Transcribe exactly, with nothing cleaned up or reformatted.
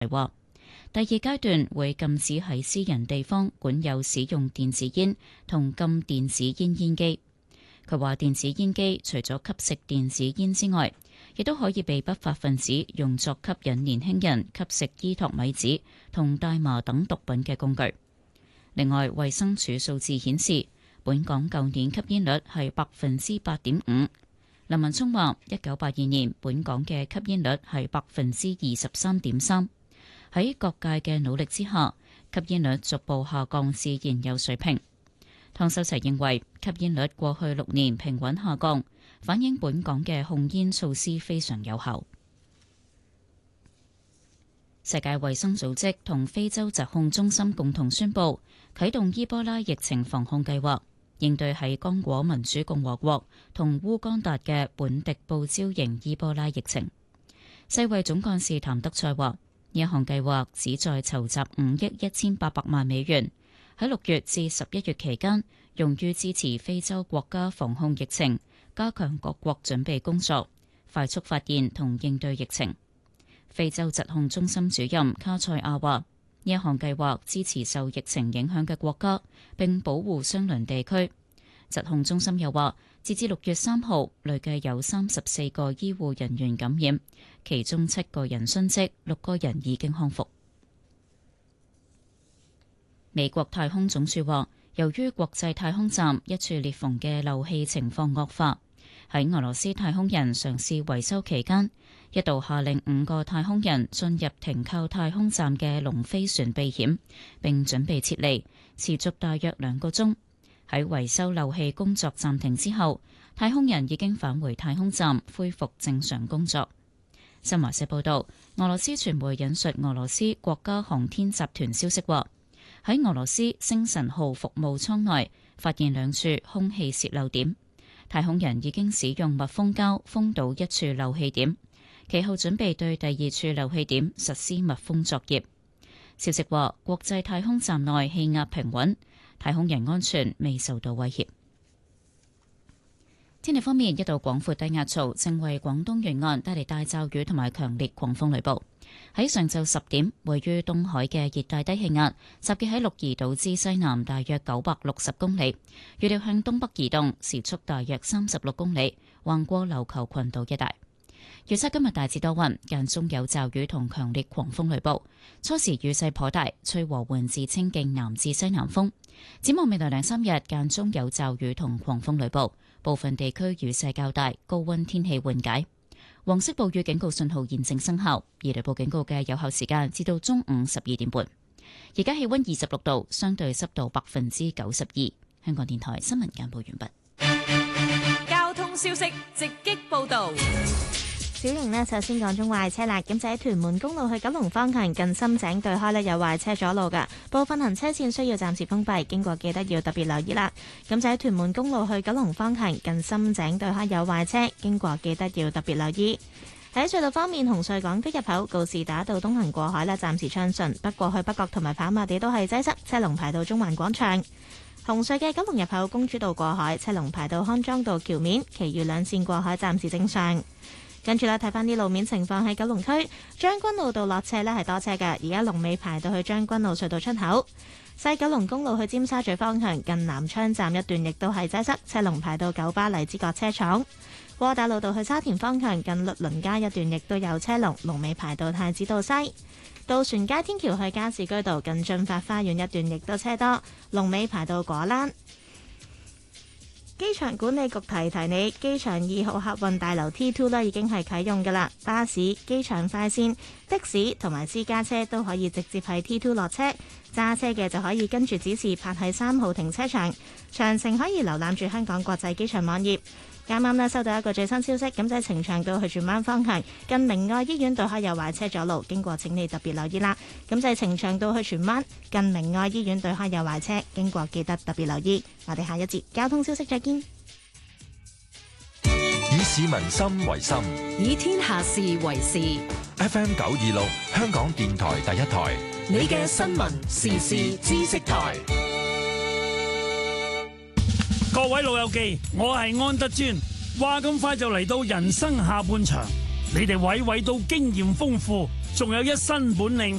話，第二階段會禁止喺私人地方管有使用電子煙同禁電子煙煙機。佢話電子煙機除咗吸食電子煙之外，亦都可以被不法分子用作吸引年輕人吸食伊托米子同大麻等毒品嘅工具。另外，衛生署數字顯示，本港舊年吸煙率係百分之八點五。林文聰話，一九八二年本港嘅吸煙率係百分之二十三點三。喺各界嘅努力之下，吸煙率逐步下降至現有水平。湯修齊認為，吸煙率過去六年平穩下降，反映本港嘅控煙措施非常有效。世界衛生組織同非洲疾控中心共同宣布啟動伊波拉疫情防控計劃，應對喺剛果民主共和國同烏干達嘅本地報招型伊波拉疫情。世衛總幹事譚德塞話，呢一項計劃旨在籌集五億一千八百萬美元，喺六月至十一月期間，用於支持非洲國家防控疫情，加強各國準備工作，快速發現同應對疫情。非洲疾控中心主任卡塞亞話，呢一項計劃支持受疫情影響嘅國家，並保護相鄰地區。疾控中心又話，截至六月三號，累計有三十四個醫護人員感染，其中七個人殉職，六個人已經康復。美國太空總署話，由於國際太空站一處裂縫嘅漏氣情況惡化，喺俄羅斯太空人嘗試維修期間，一度下令五個太空人進入停靠太空站嘅龍飛船避險，並準備撤離，持續大約兩個鐘。喺維修漏氣工作暫停之後，太空人已經返回太空站，恢復正常工作。新華社報道，俄羅斯傳媒引述俄羅斯國家航天集團消息話，喺俄羅斯星辰號服務艙內發現兩處空氣洩漏點，太空人已經使用密封膠封堵一處漏氣點，其後準備對第二處漏氣點實施密封作業。消息話，國際太空站內氣壓平穩，太空人安全未受到威脅。天氣方面，一道廣闊低壓槽正為廣東沿岸帶嚟大驟雨同埋強烈狂風雷暴。喺上晝十點，位於東海嘅熱帶低氣壓集結喺鹿兒島之西南大約九百六十公里，預料向東北移動，時速大約三十六公里，橫過琉球群島一帶。預測今日大致多雲，間中有驟雨同強烈狂風雷暴，初時雨勢頗大，吹和緩至清勁南至西南風。展望未來兩三日，間中有驟雨同狂風雷暴，部分地區雨勢較大，高溫天氣緩解。黃色暴雨警告信號現正生效，而雷暴警告嘅有效時間至到中午十二點半。而家氣溫二十六度，相對濕度百分之九十二。香港電台新聞簡報完畢。 交通消息直擊報道。 小瑩呢，首先講中壞車啦，咁就喺屯門公路去九龍方向近深井對開呢，有壞車阻路噶，部分行車線需要暫時封閉，經過記得要特別留意啦。咁就喺屯門公路去九龍方向近深井對開有壞車，經過記得要特別留意。喺隧道方面，紅隧港島入口告士打道東行過海呢，暫時暢順，不過去北角同埋跑馬地都係擠塞，車龍排到中環廣場。紅隧嘅九龍入口公主道過海，車龍排到康莊道橋面，其餘兩線過海暫時正常。跟住咧，睇翻啲路面情況喺九龍區將軍澳道落斜呢係多車嘅，而家龍尾排到去將軍澳隧道出口。西九龍公路去尖沙咀方向近南昌站一段亦都係擠塞，車龍排到九巴黎之角車廠。窩打老道去沙田方向近律倫街一段亦都有車龍，龍尾排到太子道西。渡船街天橋去加士居道近駿發花園一段亦都車多，龍尾排到果欄。機場管理局提提你，機場二號客運大樓 T二 咧已經係啟用㗎啦。巴士、機場快線、的士同埋私家車都可以直接喺 T 二 落車，揸車嘅就可以跟住指示泊喺三號停車場。詳情可以瀏覽住香港國際機場網頁。啱啱呢收到一個最新消息，咁就喺呈祥道去荃灣方向近明愛醫院對開有壞車阻路，經過請你特別留意啦。咁就係呈祥道去荃灣近明愛醫院對開有壞車，經過記得特別留意。我哋下一節交通消息再見。 以市民心為心， 以天下事為事。 F M 九二六香港電台第一台， 你嘅新聞時事知識台。 各位老友記，我係安德尊。話咁快就嚟到人生下半場， 你哋位位都經驗豐富，仲有一身本領。